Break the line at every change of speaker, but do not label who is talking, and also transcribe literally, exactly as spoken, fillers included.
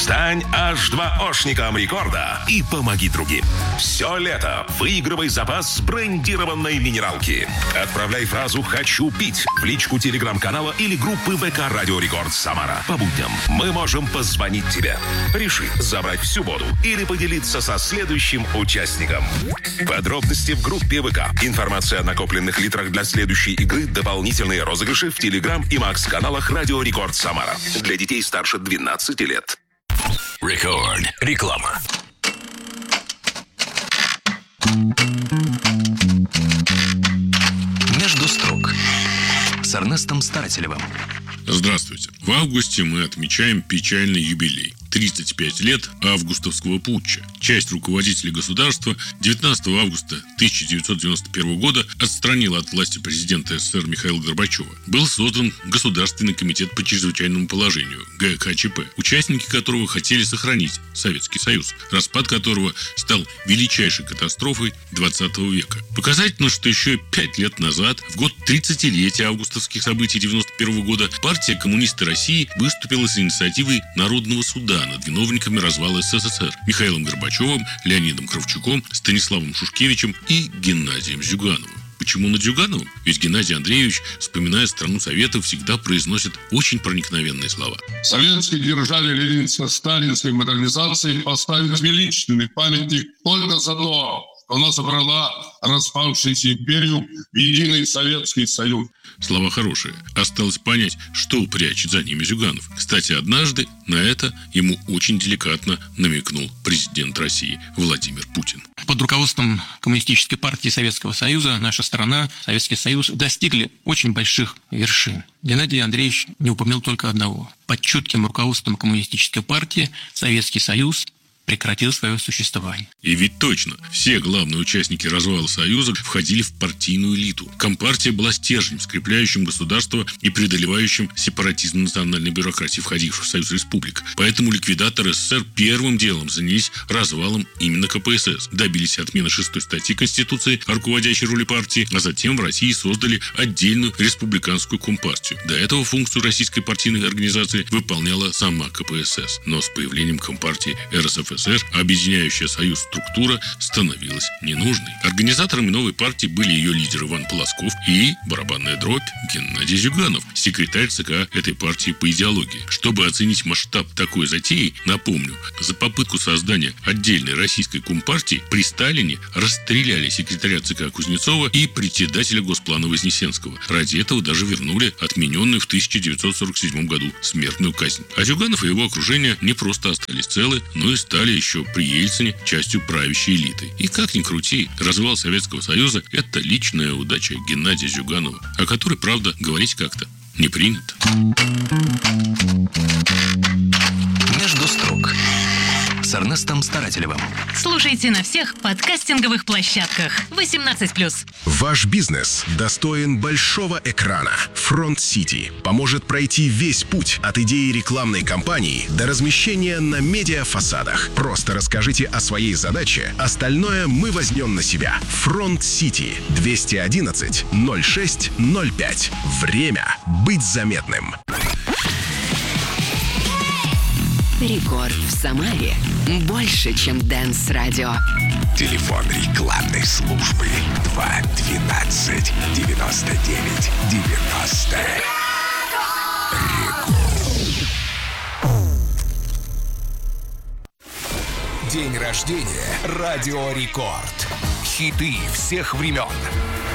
Стань аш два ошником рекорда и помоги другим. Все лето выигрывай запас брендированной минералки. Отправляй фразу «Хочу пить» в личку телеграм-канала или группы ВК «Радио Рекорд Самара». По будням мы можем позвонить тебе. Реши забрать всю воду или поделиться со следующим участником. Подробности в группе ВК. Информация о накопленных литрах для следующей игры, дополнительные розыгрыши в телеграм и макс-каналах «Радио Рекорд Самара». Для детей старше двенадцати лет.
Рекорд. Реклама. Между строк с Эрнестом Старателевым.
Здравствуйте. В августе мы отмечаем печальный юбилей. тридцать пять лет августовского путча. Часть руководителей государства девятнадцатого августа тысяча девятьсот девяносто первого года отстранила от власти президента СССР Михаила Горбачева. Был создан Государственный комитет по чрезвычайному положению, гэ ка че пэ, участники которого хотели сохранить Советский Союз, распад которого стал величайшей катастрофой двадцатого века. Показательно, что еще пять лет назад, в год тридцатилетия августовских событий девяносто первого года, партия «Коммунисты России» выступила с инициативой Народного суда над виновниками развала эс эс эс эр Михаилом Горбачевым, Леонидом Кравчуком, Станиславом Шушкевичем и Геннадием Зюгановым. Почему над Зюгановым? Ведь Геннадий Андреевич, вспоминая страну Советов, всегда произносит очень проникновенные слова.
Советской державе ленинско-сталинской модернизации поставить величественный памятник только за то, что она собрала распавшуюся империю в единый Советский Союз.
Слова хорошие. Осталось понять, что прячет за ними Зюганов. Кстати, однажды на это ему очень деликатно намекнул президент России Владимир Путин.
Под руководством Коммунистической партии Советского Союза наша страна, Советский Союз, достигли очень больших вершин. Геннадий Андреевич не упомянул только одного. Под чутким руководством Коммунистической партии Советский Союз прекратил свое существование.
И ведь точно, все главные участники развала Союза входили в партийную элиту. Компартия была стержнем, скрепляющим государство и преодолевающим сепаратизм национальной бюрократии, входивших в Союз республик. Поэтому ликвидаторы эс эс эс эр первым делом занялись развалом именно ка пэ эс эс. Добились отмены шестой статьи Конституции о руководящей роли партии, а затем в России создали отдельную республиканскую компартию. До этого функцию российской партийной организации выполняла сама ка пэ эс эс. Но с появлением компартии эр эс эф эс эр объединяющая Союз структура становилась ненужной. Организаторами новой партии были ее лидер Иван Полосков и барабанная дробь Геннадий Зюганов, секретарь ЦК этой партии по идеологии. Чтобы оценить масштаб такой затеи, напомню, за попытку создания отдельной российской компартии при Сталине расстреляли секретаря ЦК Кузнецова и председателя Госплана Вознесенского. Ради этого даже вернули отмененную в тысяча девятьсот сорок седьмом году смертную казнь. А Зюганов и его окружение не просто остались целы, но и стали еще при Ельцине частью правящей элиты. И как ни крути, развал Советского Союза – это личная удача Геннадия Зюганова, о которой, правда, говорить как-то не принято.
Между строк с Эрнестом Старателевым.
Слушайте на всех подкастинговых площадках. восемнадцать плюс.
Ваш бизнес достоин большого экрана. Front City поможет пройти весь путь от идеи рекламной кампании до размещения на медиафасадах. Просто расскажите о своей задаче, остальное мы возьмем на себя. Front City двести одиннадцать ноль шесть ноль пять. Время быть заметным.
Рекорд в Самаре больше, чем Дэнс-радио.
Телефон рекламной службы два двенадцать девяносто девять девяносто. День рождения Радио Рекорд. Хиты всех времен.